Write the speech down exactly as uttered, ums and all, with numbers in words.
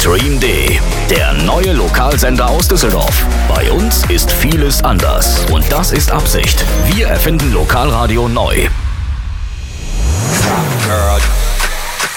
Stream D, der neue Lokalsender aus Düsseldorf. Bei uns ist vieles anders und das ist Absicht. Wir erfinden Lokalradio neu.